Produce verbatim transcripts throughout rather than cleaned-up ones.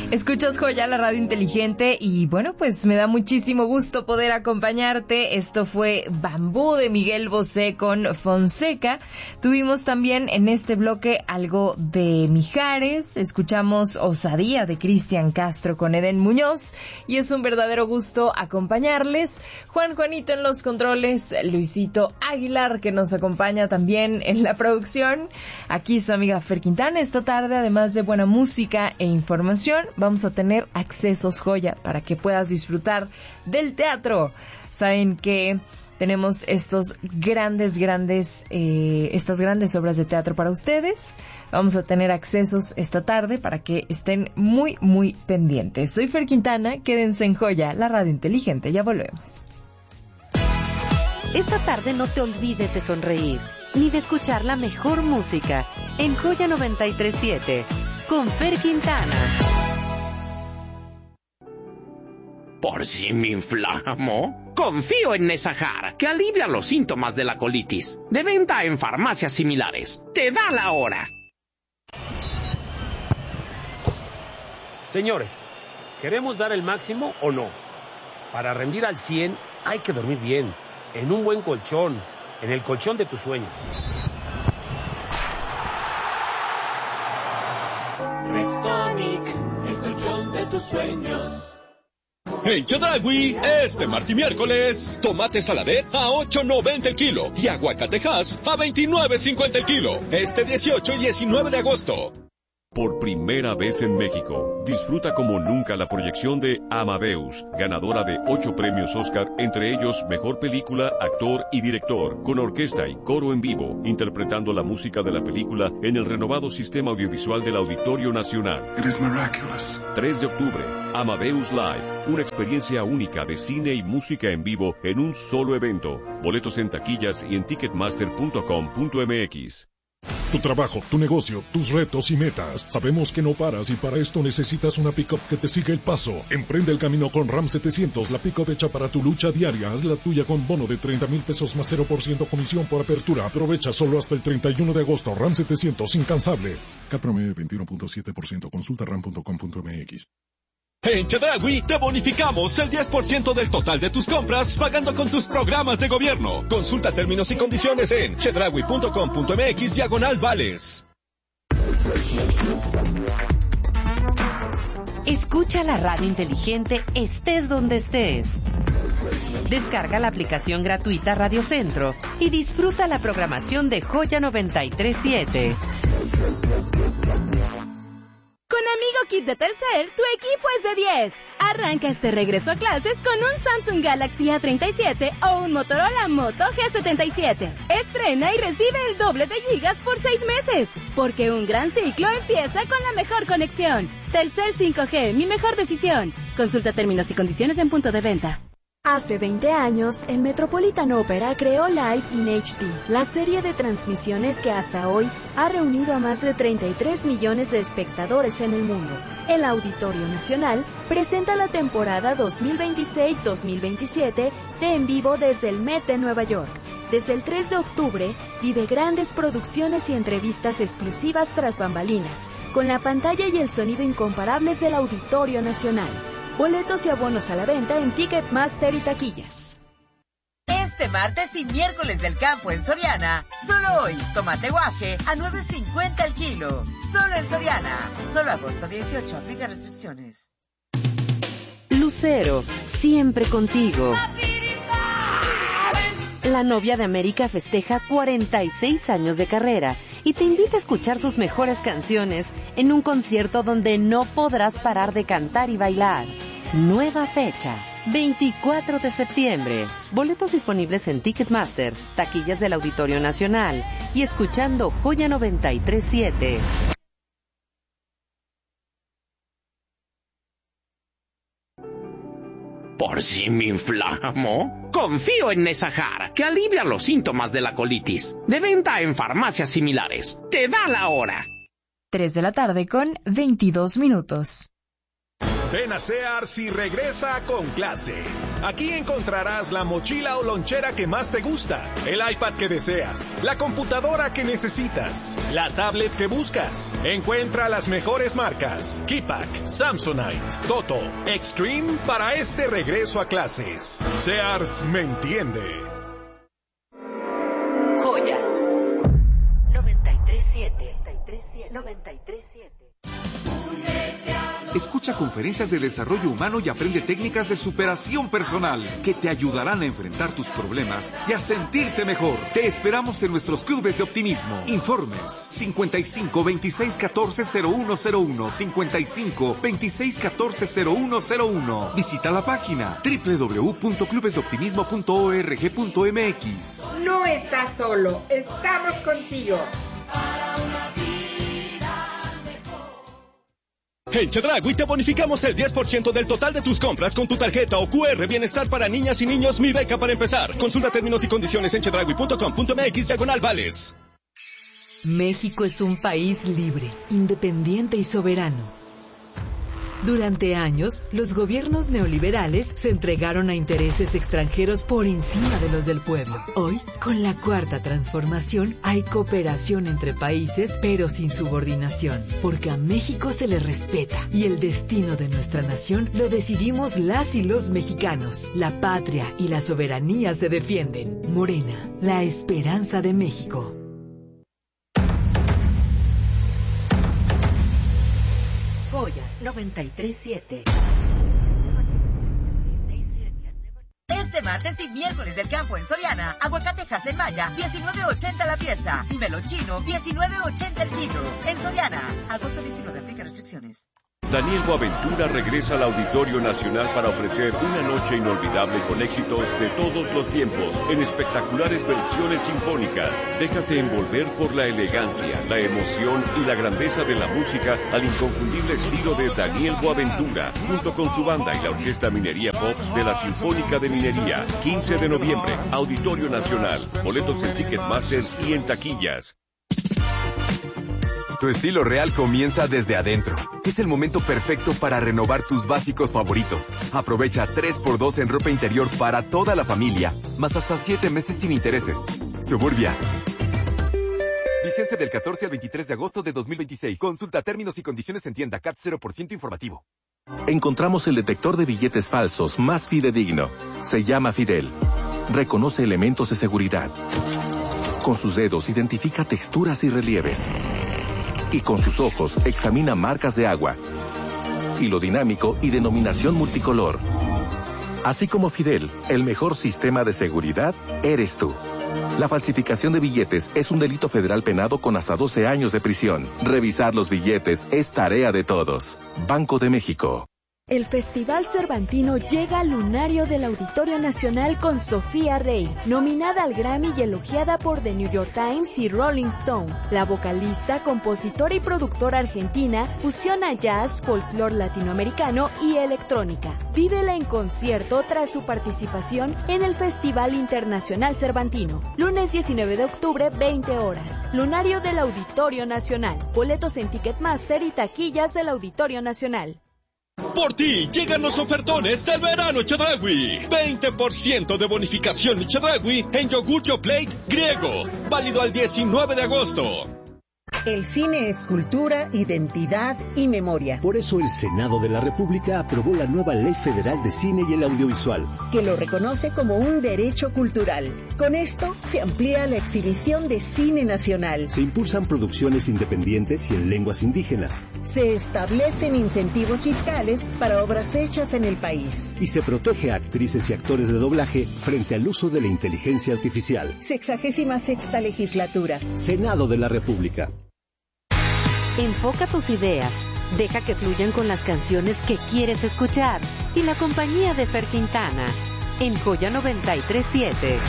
Escuchas Joya, la radio inteligente, y bueno, pues me da muchísimo gusto poder acompañarte. Esto fue Bambú de Miguel Bosé con Fonseca. Tuvimos también en este bloque algo de Mijares, escuchamos Osadía de Cristian Castro con Eden Muñoz, y es un verdadero gusto acompañarles. Juan Juanito en los controles, Luisito Aguilar que nos acompaña también en la producción. Aquí su amiga Fer Quintana. Esta tarde, además de buena música e información, vamos a tener accesos Joya para que puedas disfrutar del teatro. Saben que tenemos estos grandes, grandes, eh, estas grandes obras de teatro para ustedes. Vamos a tener accesos esta tarde para que estén muy, muy pendientes. Soy Fer Quintana, quédense en Joya, la radio inteligente. Ya volvemos. Esta tarde no te olvides de sonreír, ni de escuchar la mejor música en Joya noventa y tres punto siete con Fer Quintana. ¿Por si me inflamo? Confío en Nesajar, que alivia los síntomas de la colitis. De venta en farmacias similares. ¡Te da la hora! Señores, ¿queremos dar el máximo o no? Para rendir al cien hay que dormir bien, en un buen colchón, en el colchón de tus sueños. Restonic, el colchón de tus sueños. En Chedraui, este martes y miércoles, tomate saladet a ocho noventa el kilo y aguacatejas a veintinueve cincuenta el kilo. Este dieciocho y diecinueve de agosto. Por primera vez en México, disfruta como nunca la proyección de Amadeus, ganadora de ocho premios Oscar, entre ellos Mejor Película, Actor y Director, con orquesta y coro en vivo, interpretando la música de la película en el renovado sistema audiovisual del Auditorio Nacional. It is miraculous. tres de octubre, Amadeus Live, una experiencia única de cine y música en vivo en un solo evento. Boletos en taquillas y en ticketmaster punto com punto m x. Tu trabajo, tu negocio, tus retos y metas. Sabemos que no paras y para esto necesitas una pick-up que te siga el paso. Emprende el camino con RAM setecientos, la pick-up hecha para tu lucha diaria. Haz la tuya con bono de treinta mil pesos más cero por ciento comisión por apertura. Aprovecha solo hasta el treinta y uno de agosto. RAM setecientos, incansable. Cat promedio veintiuno punto siete por ciento. Consulta ram punto com punto m x. En Chedraui te bonificamos el diez por ciento del total de tus compras pagando con tus programas de gobierno. Consulta términos y condiciones en chedraui punto com punto m x diagonal vales. Escucha la radio inteligente estés donde estés. Descarga la aplicación gratuita Radio Centro y disfruta la programación de Joya noventa y tres punto siete. Con Amigo Kit de Telcel, tu equipo es de diez. Arranca este regreso a clases con un Samsung Galaxy A treinta y siete o un Motorola Moto G setenta y siete. Estrena y recibe el doble de gigas por seis meses, porque un gran ciclo empieza con la mejor conexión. Telcel cinco G, mi mejor decisión. Consulta términos y condiciones en punto de venta. Hace veinte años, el Metropolitan Opera creó Live in H D, la serie de transmisiones que hasta hoy ha reunido a más de treinta y tres millones de espectadores en el mundo. El Auditorio Nacional presenta la temporada dos mil veintiséis dos mil veintisiete de En Vivo desde el Met de Nueva York. Desde el tres de octubre, vive grandes producciones y entrevistas exclusivas tras bambalinas, con la pantalla y el sonido incomparables del Auditorio Nacional. Boletos y abonos a la venta en Ticketmaster y taquillas. Este martes y miércoles del campo en Soriana, solo hoy, tomate guaje a nueve cincuenta el kilo. Solo en Soriana. Solo agosto dieciocho, aplica restricciones. Lucero, siempre contigo. La novia de América festeja cuarenta y seis años de carrera y te invita a escuchar sus mejores canciones en un concierto donde no podrás parar de cantar y bailar. Nueva fecha, veinticuatro de septiembre. Boletos disponibles en Ticketmaster, taquillas del Auditorio Nacional y escuchando Joya noventa y tres punto siete. ¿Por si me inflamo? Confío en Nesajar, que alivia los síntomas de la colitis. De venta en farmacias similares. ¡Te da la hora! tres de la tarde con veintidós minutos. Ven a Sears y regresa con clase. Aquí encontrarás la mochila o lonchera que más te gusta, el iPad que deseas, la computadora que necesitas, la tablet que buscas. Encuentra las mejores marcas: Keypack, Samsonite, Toto, Extreme para este regreso a clases. Sears me entiende. Joya noventa y tres siete. noventa y tres siete. Escucha conferencias de desarrollo humano y aprende técnicas de superación personal que te ayudarán a enfrentar tus problemas y a sentirte mejor. Te esperamos en nuestros clubes de optimismo. Informes cincuenta y cinco, veintiséis, catorce, cero uno cero uno, cincuenta y cinco, veintiséis, catorce, cero uno cero uno. Visita la página doble u doble u doble u punto clubes de optimismo punto org punto m x. No estás solo, estamos contigo. En Chedraui te bonificamos el diez por ciento del total de tus compras con tu tarjeta o cu erre Bienestar para niñas y niños Mi Beca para empezar. Consulta términos y condiciones en chedraui punto com punto m x diagonal vales. México es un país libre, independiente y soberano. Durante años, los gobiernos neoliberales se entregaron a intereses extranjeros por encima de los del pueblo. Hoy, con la cuarta transformación, hay cooperación entre países, pero sin subordinación, porque a México se le respeta y el destino de nuestra nación lo decidimos las y los mexicanos. La patria y la soberanía se defienden. Morena, la esperanza de México. Joya noventa y tres siete. Este martes y miércoles del campo en Soriana, aguacatejas en Maya, diecinueve ochenta la pieza, y melón chino, diecinueve ochenta el kilo. En Soriana, agosto diecinueve, aplica restricciones. Daniel Boaventura regresa al Auditorio Nacional para ofrecer una noche inolvidable con éxitos de todos los tiempos, en espectaculares versiones sinfónicas. Déjate envolver por la elegancia, la emoción y la grandeza de la música al inconfundible estilo de Daniel Boaventura, junto con su banda y la Orquesta Minería Pop de la Sinfónica de Minería. quince de noviembre, Auditorio Nacional. Boletos en Ticketmaster y en taquillas. Tu estilo real comienza desde adentro. Es el momento perfecto para renovar tus básicos favoritos. Aprovecha tres por dos en ropa interior para toda la familia, más hasta siete meses sin intereses. Suburbia. Vigencia del catorce al veintitrés de agosto de dos mil veintiséis. Consulta términos y condiciones en tienda. C A T cero por ciento informativo. Encontramos el detector de billetes falsos más fidedigno. Se llama Fidel. Reconoce elementos de seguridad. Con sus dedos identifica texturas y relieves. Y con sus ojos examina marcas de agua, hilo dinámico y denominación multicolor. Así como Fidel, el mejor sistema de seguridad eres tú. La falsificación de billetes es un delito federal penado con hasta doce años de prisión. Revisar los billetes es tarea de todos. Banco de México. El Festival Cervantino llega al lunario del Auditorio Nacional con Sofía Rey, nominada al Grammy y elogiada por The New York Times y Rolling Stone. La vocalista, compositora y productora argentina fusiona jazz, folclore latinoamericano y electrónica. Vívela en concierto tras su participación en el Festival Internacional Cervantino. Lunes diecinueve de octubre, veinte horas. Lunario del Auditorio Nacional. Boletos en Ticketmaster y taquillas del Auditorio Nacional. Por ti llegan los ofertones del verano Chedraui. veinte por ciento de bonificación Chedraui en yogur Yoplait griego. Válido al diecinueve de agosto. El cine es cultura, identidad y memoria. Por eso el Senado de la República aprobó la nueva Ley Federal de Cine y el Audiovisual, que lo reconoce como un derecho cultural. Con esto se amplía la exhibición de cine nacional. Se impulsan producciones independientes y en lenguas indígenas. Se establecen incentivos fiscales para obras hechas en el país. Y se protege a actrices y actores de doblaje frente al uso de la inteligencia artificial. Sexagésima sexta legislatura. Senado de la República. Enfoca tus ideas, deja que fluyan con las canciones que quieres escuchar y la compañía de Fer Quintana en Joya noventa y tres siete.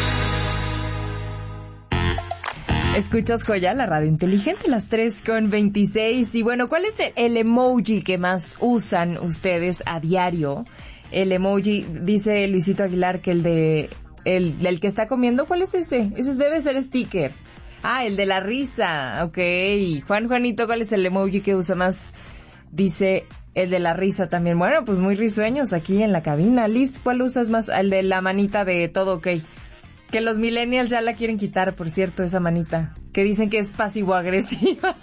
Escuchas Joya, la radio inteligente, las tres con veintiséis. Y bueno, ¿cuál es el emoji que más usan ustedes a diario? El emoji, dice Luisito Aguilar, que el de el, el que está comiendo, ¿cuál es ese? Ese debe ser sticker. Ah, el de la risa, ok. Juan Juanito, ¿cuál es el emoji que usa más Dice el de la risa también. Bueno, pues muy risueños aquí en la cabina. Liz, ¿cuál usas más? El de la manita de todo ok. Que los millennials ya la quieren quitar, por cierto, esa manita. Que dicen que es pasivo-agresiva.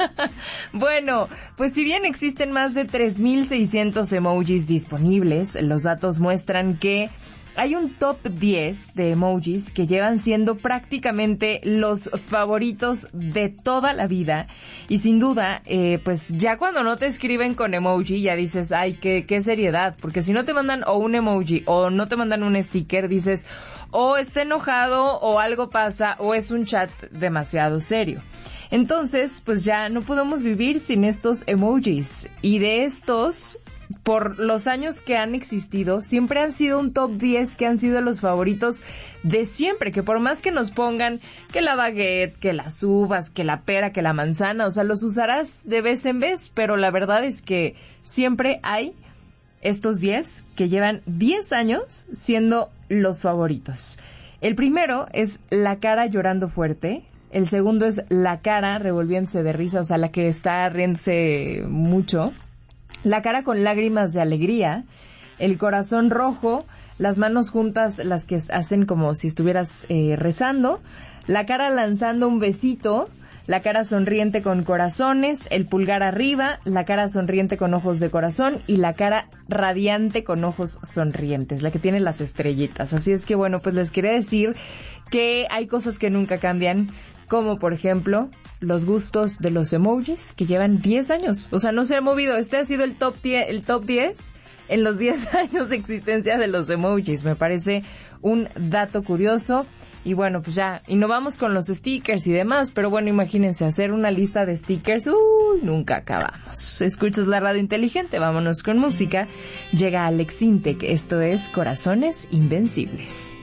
Bueno, pues si bien existen más de tres mil seiscientos emojis disponibles, los datos muestran que hay un top diez de emojis que llevan siendo prácticamente los favoritos de toda la vida. Y sin duda, eh, pues ya cuando no te escriben con emoji, ya dices, ay, qué, qué seriedad. Porque si no te mandan o un emoji o no te mandan un sticker, dices, o está enojado o algo pasa o es un chat demasiado serio. Entonces, pues ya no podemos vivir sin estos emojis. Y de estos, por los años que han existido, siempre han sido un top diez que han sido los favoritos de siempre, que por más que nos pongan que la baguette, que las uvas, que la pera, que la manzana, o sea, los usarás de vez en vez, pero la verdad es que siempre hay estos diez que llevan diez años siendo los favoritos. El primero es la cara llorando fuerte. El segundo es la cara revolviéndose de risa, o sea, la que está riéndose mucho. La cara con lágrimas de alegría, el corazón rojo, las manos juntas, las que hacen como si estuvieras eh, rezando, la cara lanzando un besito, la cara sonriente con corazones, el pulgar arriba, la cara sonriente con ojos de corazón y la cara radiante con ojos sonrientes, la que tiene las estrellitas. Así es que bueno, pues les quería decir que hay cosas que nunca cambian, como por ejemplo los gustos de los emojis que llevan diez años. O sea, no se ha movido. Este ha sido el top diez, el top diez en los diez años de existencia de los emojis. Me parece un dato curioso. Y bueno, pues ya, y no vamos con los stickers y demás, pero bueno, imagínense, hacer una lista de stickers, uy, nunca acabamos. Escuchas la radio inteligente, vámonos con música. Llega Alex Intec, esto es Corazones Invencibles.